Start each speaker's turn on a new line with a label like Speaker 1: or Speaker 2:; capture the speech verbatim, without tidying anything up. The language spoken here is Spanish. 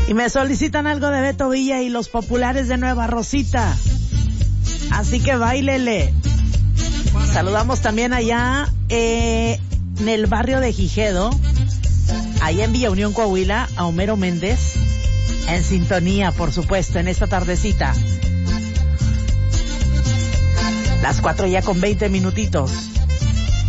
Speaker 1: Y me solicitan algo de Beto Villa y los populares de Nueva Rosita. Así que báilele. Saludamos también allá eh, en el barrio de Gijedo, allá en Villa Unión, Coahuila, a Homero Méndez, en sintonía, por supuesto, en esta tardecita. Las cuatro ya con veinte minutitos.